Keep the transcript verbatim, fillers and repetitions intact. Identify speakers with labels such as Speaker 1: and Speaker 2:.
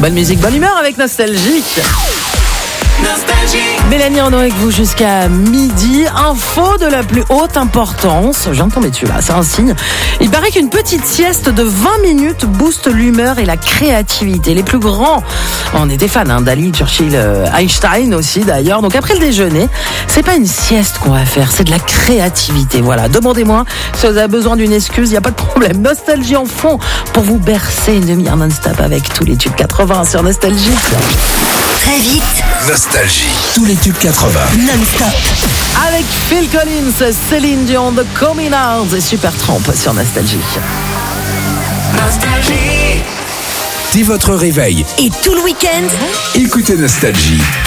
Speaker 1: Bonne musique, bonne humeur avec Nostalgique.
Speaker 2: Nostalgie.
Speaker 1: Mélanie Arnaud avec vous jusqu'à midi. Info de la plus haute importance. Je viens de tomber dessus là, c'est un signe. Il paraît qu'une petite sieste de vingt minutes booste l'humeur et la créativité. Les plus grands, on était fans hein, d'Ali, Churchill, euh, Einstein aussi d'ailleurs. Donc après le déjeuner, c'est pas une sieste qu'on va faire, c'est de la créativité. Voilà, demandez-moi si vous avez besoin d'une excuse, il n'y a pas de problème. Nostalgie en fond pour vous bercer une demi-heure non-stop avec tous les tubes quatre-vingts sur Nostalgie.
Speaker 3: Très vite.
Speaker 4: Nostalgie. Tous les tubes quatre-vingts.
Speaker 3: Non-stop.
Speaker 1: Avec Phil Collins, Céline Dion, The Coming Out et Supertramp sur Nostalgie.
Speaker 2: Nostalgie.
Speaker 4: Dès votre réveil,
Speaker 3: Et tout le week-end,
Speaker 4: écoutez Nostalgie.